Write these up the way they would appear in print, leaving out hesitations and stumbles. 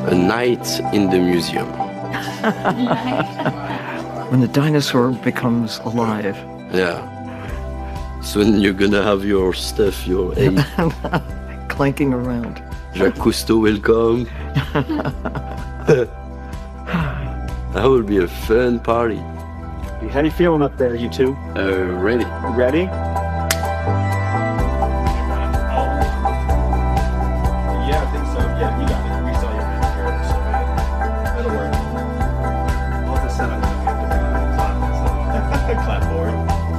A night in the museum. When the dinosaur becomes alive. Yeah. Soon you're gonna have your stuff, your aid. Clanking around. Jacques Cousteau will come. That will be a fun party. How you feeling up there, you two? Ready. Ready? Yeah, I think so. Yeah, you got it. We saw your hand here, so that'll work. I'll have to set up the clapboard.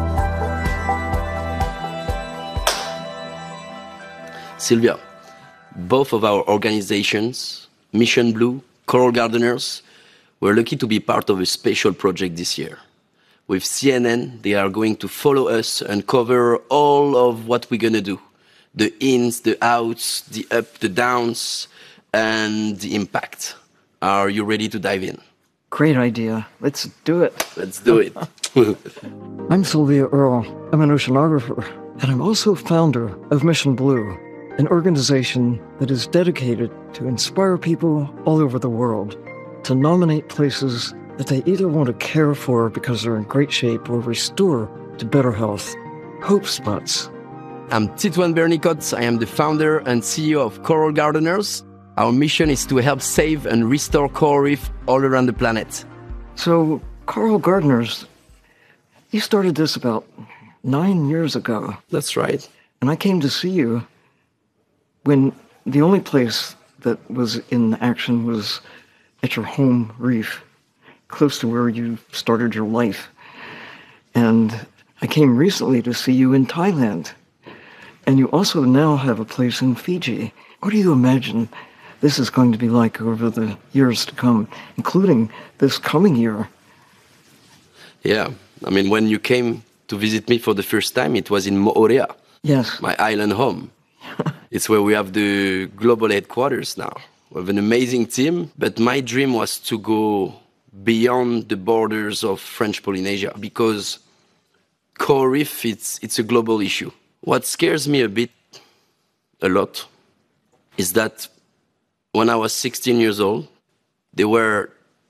Sylvia, both of our organizations, Mission Blue, Coral Gardeners, we're lucky to be part of a special project this year. With CNN, they are going to follow us and cover all of what we're gonna do. The ins, the outs, the up, the downs, and the impact. Are you ready to dive in? Great idea. Let's do it. Let's do it. I'm Sylvia Earle. I'm an oceanographer, and I'm also founder of Mission Blue, an organization that is dedicated to inspire people all over the world to nominate places that they either want to care for because they're in great shape or restore to better health. Hope spots. I'm Titouan Bernicot. I am the founder and CEO of Coral Gardeners. Our mission is to help save and restore coral reef all around the planet. So, Coral Gardeners, you started this about 9 years ago. That's right. And I came to see you when the only place that was in action was at your home reef, close to where you started your life. And I came recently to see you in Thailand. And you also now have a place in Fiji. What do you imagine this is going to be like over the years to come, including this coming year? Yeah. I mean, when you came to visit me for the first time, it was in Moorea. Yes. My island home. It's where we have the global headquarters now. We have an amazing team, but my dream was to go beyond the borders of French Polynesia because coral reef, it's a global issue. What scares me a lot, is that when I was 16 years old, there were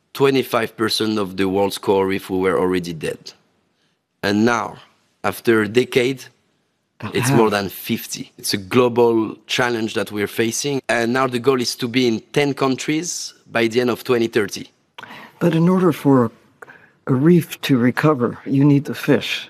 25% of the world's coral reef who were already dead. And now, after a decade, it's more than 50. It's a global challenge that we're facing. And now the goal is to be in 10 countries by the end of 2030. But in order for a reef to recover, you need the fish.